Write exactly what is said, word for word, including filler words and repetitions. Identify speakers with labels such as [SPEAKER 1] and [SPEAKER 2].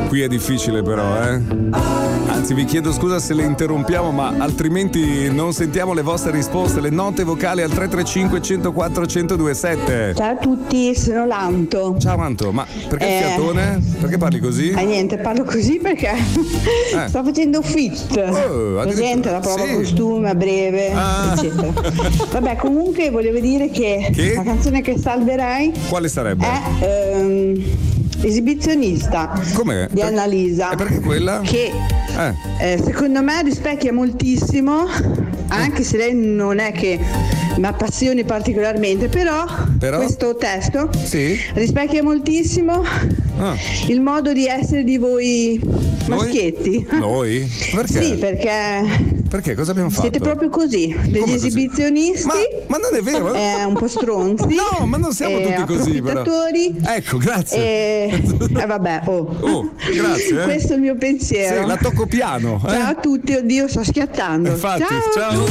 [SPEAKER 1] Qui è difficile però, eh. Anzi, vi chiedo scusa se le interrompiamo, ma altrimenti non sentiamo le vostre risposte. Le note vocali al tre tre cinque, uno zero quattro, uno zero due sette.
[SPEAKER 2] Ciao a tutti, sono Lanto.
[SPEAKER 1] Ciao Manto, ma perché il
[SPEAKER 2] Eh.
[SPEAKER 1] fiatone? Perché parli così?
[SPEAKER 2] Eh niente, parlo così perché
[SPEAKER 1] Eh.
[SPEAKER 2] sto facendo fit.
[SPEAKER 1] Oh,
[SPEAKER 2] Presente la prova
[SPEAKER 1] sì.
[SPEAKER 2] costume a breve,
[SPEAKER 1] Ah.
[SPEAKER 2] eccetera. Vabbè, comunque volevo dire che,
[SPEAKER 1] Che?
[SPEAKER 2] la canzone che salverei
[SPEAKER 1] Quale sarebbe?
[SPEAKER 2] è ehm, Esibizionista
[SPEAKER 1] Com'è?
[SPEAKER 2] di
[SPEAKER 1] Per-
[SPEAKER 2] Annalisa.
[SPEAKER 1] E perché quella?
[SPEAKER 2] Che
[SPEAKER 1] Eh.
[SPEAKER 2] eh, secondo me rispecchia moltissimo, anche se lei non è che mi appassioni particolarmente, però,
[SPEAKER 1] Però?
[SPEAKER 2] questo testo
[SPEAKER 1] Sì?
[SPEAKER 2] rispecchia moltissimo
[SPEAKER 1] Ah.
[SPEAKER 2] il modo di essere di voi maschietti.
[SPEAKER 1] Noi? Perché?
[SPEAKER 2] Sì, perché
[SPEAKER 1] Perché? Cosa abbiamo fatto?
[SPEAKER 2] siete proprio così, degli
[SPEAKER 1] Come così?
[SPEAKER 2] esibizionisti.
[SPEAKER 1] Ma, ma non è vero?
[SPEAKER 2] eh, un po' stronzi.
[SPEAKER 1] No, ma non siamo
[SPEAKER 2] eh,
[SPEAKER 1] tutti così, però.
[SPEAKER 2] approfittatori.
[SPEAKER 1] Ecco, grazie.
[SPEAKER 2] E eh, vabbè, oh.
[SPEAKER 1] Oh, grazie, eh.
[SPEAKER 2] Questo è il mio pensiero.
[SPEAKER 1] Sì, la tocco piano. Eh?
[SPEAKER 2] Ciao a tutti, oddio, sto schiattando.
[SPEAKER 1] Infatti,
[SPEAKER 2] ciao.
[SPEAKER 1] ciao.